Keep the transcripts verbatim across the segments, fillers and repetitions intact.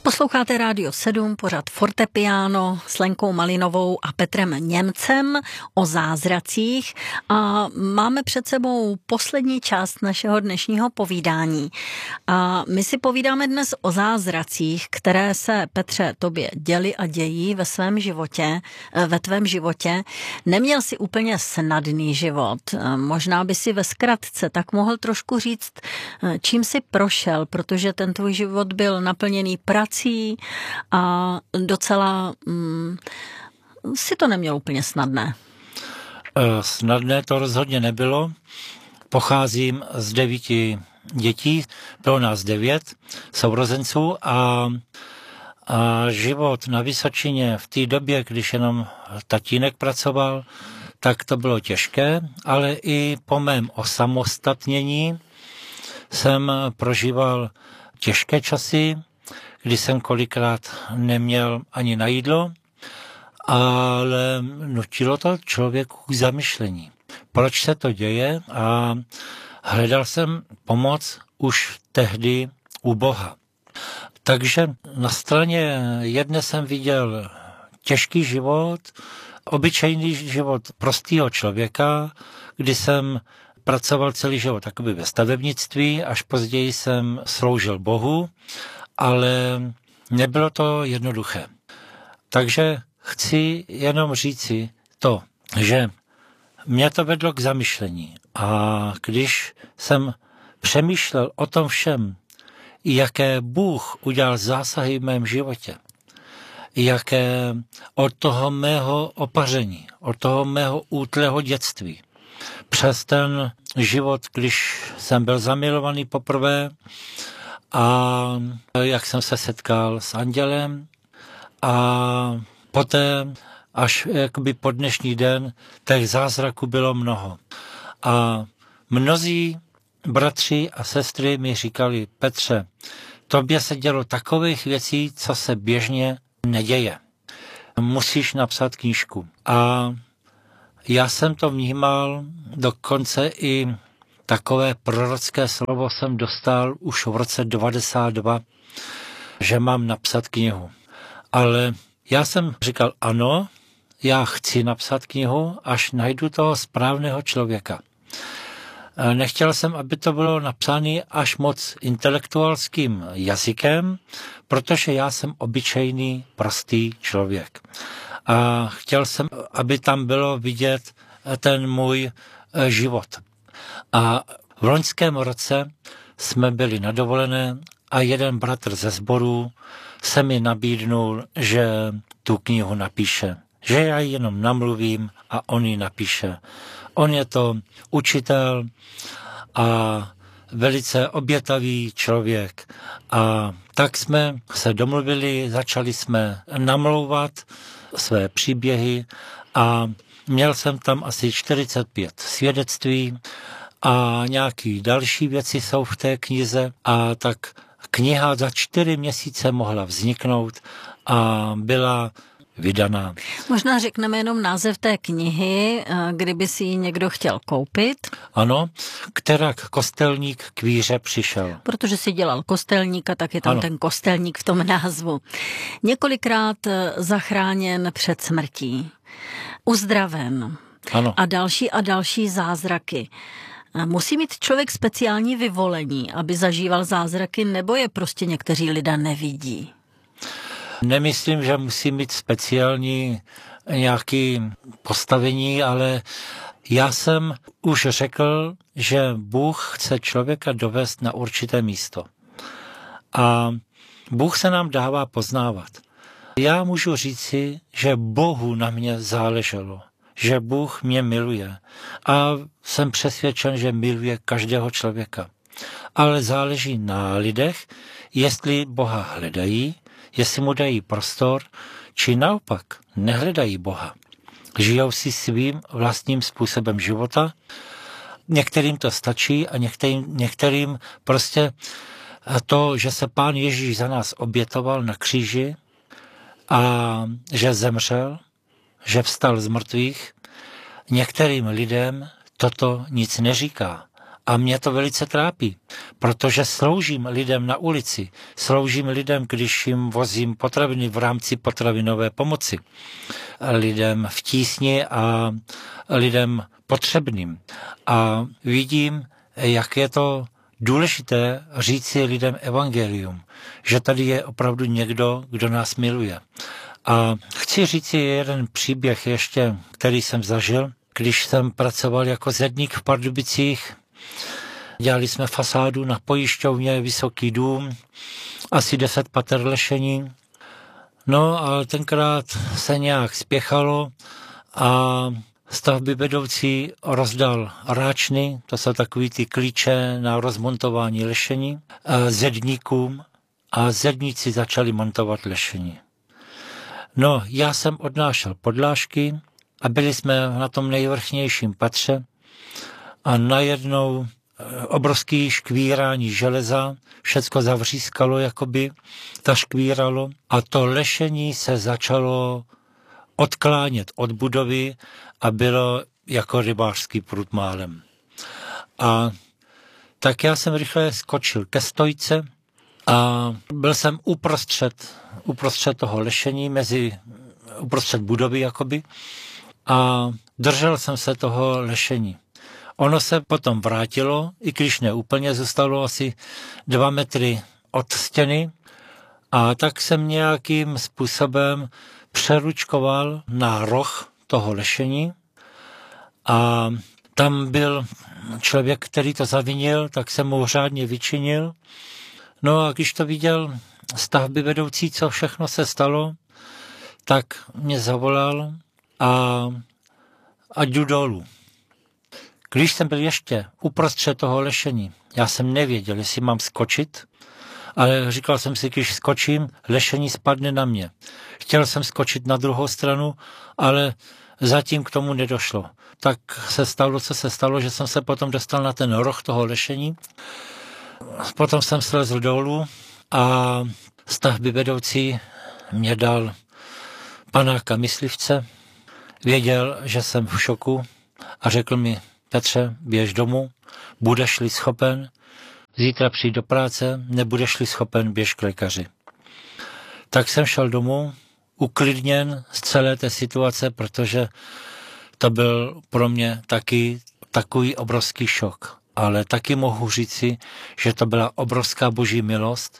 Posloucháte Rádio sedm, pořad Fortepiano s Lenkou Malinovou a Petrem Němcem o zázracích a máme před sebou poslední část našeho dnešního povídání. A my si povídáme dnes o zázracích, které se, Petře, tobě děly a dějí ve svém životě, ve tvém životě. Neměl si úplně snadný život. Možná by si ve zkratce tak mohl trošku říct, čím si prošel, protože ten tvůj život byl naplněný prací a docela mm, si to neměl úplně snadné. Snadné to rozhodně nebylo. Pocházím z devíti dětí, bylo nás devět sourozenců a, a život na Vysočině v té době, když jenom tatínek pracoval, tak to bylo těžké, ale i po mém osamostatnění jsem prožíval těžké časy, kdy jsem kolikrát neměl ani na jídlo, ale nutilo to člověku k zamyšlení. Proč se to děje? A hledal jsem pomoc už tehdy u Boha. Takže na straně jedné jsem viděl těžký život, obyčejný život prostého člověka, kdy jsem pracoval celý život takoby ve stavebnictví, až později jsem sloužil Bohu, ale nebylo to jednoduché. Takže chci jenom říci to, že mě to vedlo k zamyšlení. A když jsem přemýšlel o tom všem, jaké Bůh udělal zásahy v mém životě, jaké od toho mého opaření, od toho mého útlého dětství, přes ten život, když jsem byl zamilovaný poprvé, a jak jsem se setkal s andělem a poté až jakoby po dnešní den těch zázraků bylo mnoho. A mnozí bratři a sestry mi říkali: Petře, tobě se dělo takových věcí, co se běžně neděje. Musíš napsat knížku. A já jsem to vnímal, dokonce i takové prorocké slovo jsem dostal už v roce devadesát dva, že mám napsat knihu. Ale já jsem říkal ano, já chci napsat knihu, až najdu toho správného člověka. Nechtěl jsem, aby to bylo napsané až moc intelektuálským jazykem, protože já jsem obyčejný, prostý člověk. A chtěl jsem, aby tam bylo vidět ten můj život. A v loňském roce jsme byli na dovolené a jeden bratr ze sboru se mi nabídnul, že tu knihu napíše. Že já ji jenom namluvím a on ji napíše. On je to učitel a velice obětavý člověk. A tak jsme se domluvili, začali jsme namlouvat své příběhy a měl jsem tam asi čtyřicet pět svědectví a nějaké další věci jsou v té knize a tak kniha za čtyři měsíce mohla vzniknout a byla vydaná. Možná řekneme jenom název té knihy, kdyby si ji někdo chtěl koupit. Ano, Kterak kostelník k víře přišel. Protože si dělal kostelníka, tak je tam ano. Ten kostelník v tom názvu. Několikrát zachráněn před smrtí, uzdraven ano. A další a další zázraky. Musí mít člověk speciální vyvolení, aby zažíval zázraky, nebo je prostě někteří lidé nevidí? Nemyslím, že musí mít speciální nějaké postavení, ale já jsem už řekl, že Bůh chce člověka dovést na určité místo. A Bůh se nám dává poznávat. Já můžu říci, že Bohu na mě záleželo, že Bůh mě miluje a jsem přesvědčen, že miluje každého člověka. Ale záleží na lidech, jestli Boha hledají, jestli mu dají prostor, či naopak nehledají Boha. Žijou si svým vlastním způsobem života. Některým to stačí a některým, některým prostě to, že se Pán Ježíš za nás obětoval na kříži a že zemřel, že vstal z mrtvých, některým lidem toto nic neříká. A mě to velice trápí, protože sloužím lidem na ulici, sloužím lidem, když jim vozím potraviny v rámci potravinové pomoci, lidem v tísni a lidem potřebným. A vidím, jak je to důležité říci lidem evangelium, že tady je opravdu někdo, kdo nás miluje. A chci říci jeden příběh ještě, který jsem zažil, když jsem pracoval jako zedník v Pardubicích. Dělali jsme fasádu na pojišťovně, vysoký dům, asi deset pater lešení. No, ale tenkrát se nějak spěchalo a stavby vedoucí rozdal ráčny, to jsou takový ty klíče na rozmontování lešení, zedníkům a zedníci začali montovat lešení. No, já jsem odnášel podlážky a byli jsme na tom nejvrchnějším patře a najednou obrovský škvírání železa, všecko zavřískalo, jakoby zaškvíralo a to lešení se začalo odklánět od budovy a bylo jako rybářský prut málem. A tak já jsem rychle skočil ke stojce a byl jsem uprostřed, uprostřed toho lešení, mezi, uprostřed budovy jakoby a držel jsem se toho lešení. Ono se potom vrátilo, i když ne úplně, zůstalo asi dva metry od stěny a tak jsem nějakým způsobem přeručkoval na roh toho lešení a tam byl člověk, který to zavinil, tak jsem mu řádně vyčinil. No a když to viděl stavby vedoucí, co všechno se stalo, tak mě zavolal a, a jdu dolů. Když jsem byl ještě uprostřed toho lešení, já jsem nevěděl, jestli mám skočit, ale říkal jsem si, když skočím, lešení spadne na mě. Chtěl jsem skočit na druhou stranu, ale zatím k tomu nedošlo. Tak se stalo, co se stalo, že jsem se potom dostal na ten roh toho lešení. Potom jsem slezl dolů a stavby vedoucí mě dal panáka myslivce. Věděl, že jsem v šoku a řekl mi: Petře, běž domů, budeš-li schopen, zítra přijď do práce, nebudeš-li schopen, běž k lékaři. Tak jsem šel domů, uklidněn z celé té situace, protože to byl pro mě taky takový obrovský šok. Ale taky mohu říci, že to byla obrovská boží milost,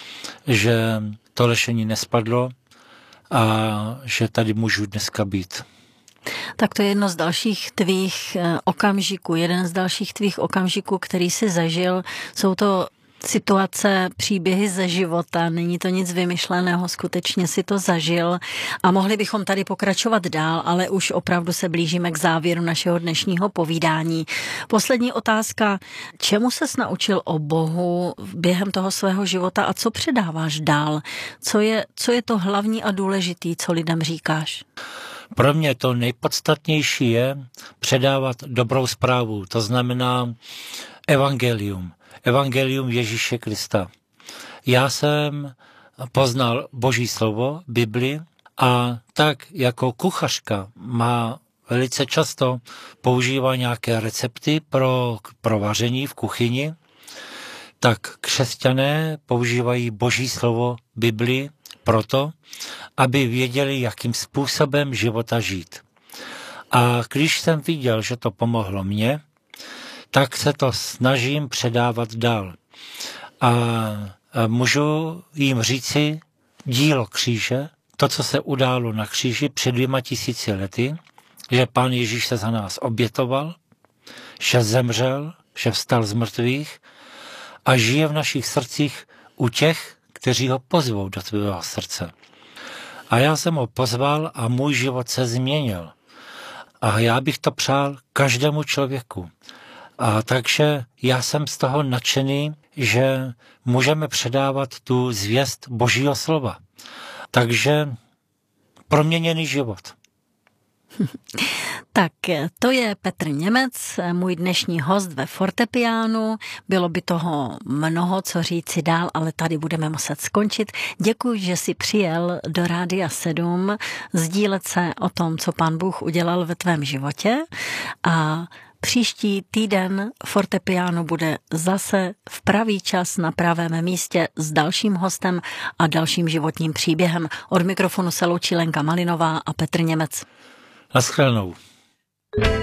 že to lešení nespadlo a že tady můžu dneska být. Tak to je jedno z dalších tvých okamžiků, jeden z dalších tvých okamžiků, který jsi zažil. Jsou to situace, příběhy ze života, není to nic vymyšleného, skutečně si to zažil a mohli bychom tady pokračovat dál, ale už opravdu se blížíme k závěru našeho dnešního povídání. Poslední otázka, čemu ses naučil o Bohu během toho svého života a co předáváš dál? Co je, co je to hlavní a důležitý, co lidem říkáš? Pro mě to nejpodstatnější je předávat dobrou zprávu, to znamená evangelium. Evangelium Ježíše Krista. Já jsem poznal Boží slovo, Bibli, a tak jako kuchařka má velice často používá nějaké recepty pro, pro vaření v kuchyni, tak křesťané používají Boží slovo, Bibli, proto, aby věděli, jakým způsobem života žít. A když jsem viděl, že to pomohlo mně, tak se to snažím předávat dál. A můžu jim říci dílo kříže, to, co se událo na kříži před dvěma tisíci lety, že Pán Ježíš se za nás obětoval, že zemřel, že vstal z mrtvých a žije v našich srdcích u těch, kteří ho pozvou do tvého srdce. A já jsem ho pozval a můj život se změnil. A já bych to přál každému člověku. A takže já jsem z toho nadšený, že můžeme předávat tu zvěst Božího slova. Takže proměněný život. Tak to je Petr Němec, můj dnešní host ve Fortepiánu. Bylo by toho mnoho, co říci dál, ale tady budeme muset skončit. Děkuji, že jsi přijel do Rádia sedm sdílet se o tom, co Pán Bůh udělal ve tvém životě a příští týden fortepiano bude zase v pravý čas na pravém místě s dalším hostem a dalším životním příběhem. Od mikrofonu se loučí Lenka Malinová a Petr Němec. Naschledanou.